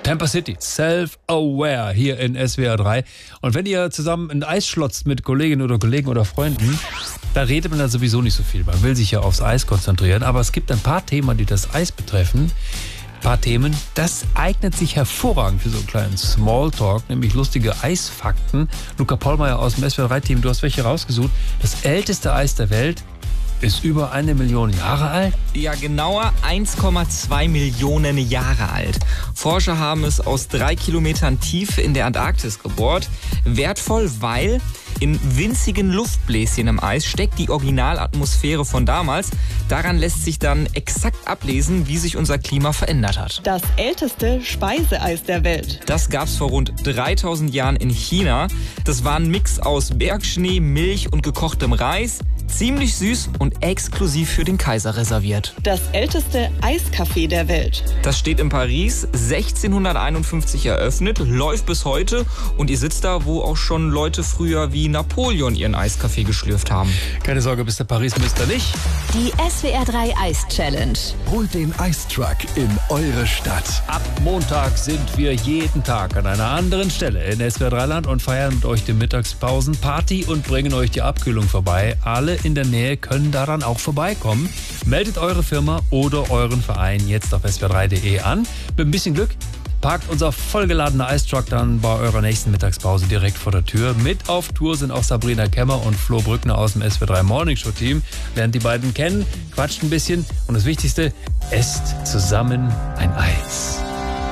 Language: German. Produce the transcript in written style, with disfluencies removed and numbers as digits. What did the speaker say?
Camper City, Self-Aware hier in SWR 3. Und wenn ihr zusammen ein Eis schlotzt mit Kolleginnen oder Kollegen oder Freunden, da redet man dann sowieso nicht so viel. Man will sich ja aufs Eis konzentrieren. Aber es gibt ein paar Themen, die das Eis betreffen. Ein paar Themen, das eignet sich hervorragend für so einen kleinen Smalltalk, nämlich lustige Eisfakten. Luca Pollmeier aus dem SWR 3-Team, du hast welche rausgesucht. Das älteste Eis der Welt ist über 1 Million Jahre alt? Ja, genauer 1,2 Millionen Jahre alt. Forscher haben es aus 3 Kilometern Tiefe in der Antarktis gebohrt. Wertvoll, weil in winzigen Luftbläschen im Eis steckt die Originalatmosphäre von damals. Daran lässt sich dann exakt ablesen, wie sich unser Klima verändert hat. Das älteste Speiseeis der Welt. Das gab's vor rund 3000 Jahren in China. Das war ein Mix aus Bergschnee, Milch und gekochtem Reis. Ziemlich süß und exklusiv für den Kaiser reserviert. Das älteste Eiscafé der Welt. Das steht in Paris, 1651 eröffnet, läuft bis heute und ihr sitzt da, wo auch schon Leute früher wie Napoleon ihren Eiskaffee geschlürft haben. Keine Sorge, bis der Paris-Mister nicht. Die SWR 3 Eis Challenge. Holt den Eistruck in eure Stadt. Ab Montag sind wir jeden Tag an einer anderen Stelle in SWR 3 Land und feiern mit euch die Mittagspausen-Party und bringen euch die Abkühlung vorbei. Alle in der Nähe können daran auch vorbeikommen. Meldet eure Firma oder euren Verein jetzt auf swr3.de an. Mit ein bisschen Glück parkt unser vollgeladener Eistruck dann bei eurer nächsten Mittagspause direkt vor der Tür. Mit auf Tour sind auch Sabrina Kemmer und Flo Brückner aus dem SWR 3 Morning Show Team. Lernt die beiden kennen, quatscht ein bisschen und das Wichtigste, esst zusammen ein Eis.